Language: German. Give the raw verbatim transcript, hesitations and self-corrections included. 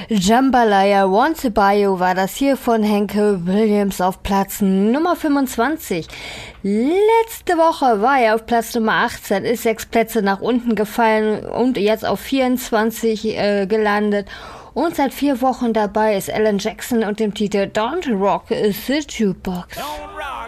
Jambalaya Once a Bayou war das hier von Hank Williams auf Platz Nummer fünfundzwanzig. Letzte Woche war er auf Platz Nummer achtzehn, ist sechs Plätze nach unten gefallen und jetzt auf vierundzwanzig äh, gelandet. Und seit vier Wochen dabei ist Alan Jackson und dem Titel Don't Rock the Jukebox.